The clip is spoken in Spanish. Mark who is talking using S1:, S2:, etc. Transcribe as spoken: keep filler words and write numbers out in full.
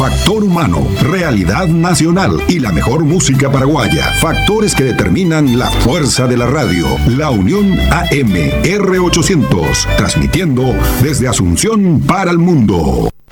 S1: Factor humano, realidad nacional y la mejor música paraguaya. Factores que determinan la fuerza de la radio. La Unión A M R ochocientos, transmitiendo desde Asunción para el mundo.